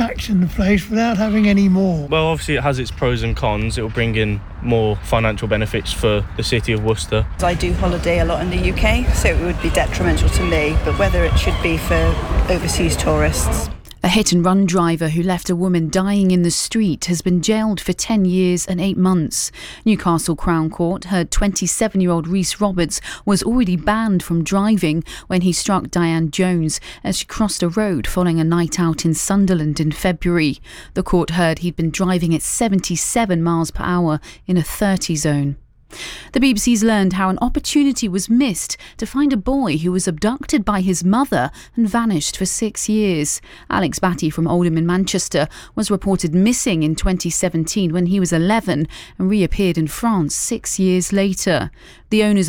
tax in the place without having any more? Well, obviously it has its pros and cons. It will bring in more financial benefits for the city of Worcester. I do holiday a lot in the UK, so it would be detrimental to me, but whether it should be for overseas tourists. A hit-and-run driver who left a woman dying in the street has been jailed for 10 years and 8 months. Newcastle Crown Court heard 27-year-old Reese Roberts was already banned from driving when he struck Diane Jones as she crossed a road following a night out in Sunderland in February. The court heard he'd been driving at 77 miles per hour in a 30 zone. The BBC's learned how an opportunity was missed to find a boy who was abducted by his mother and vanished for 6 years. Alex Batty from Oldham in Manchester was reported missing in 2017 when he was 11 and reappeared in France 6 years later. The owners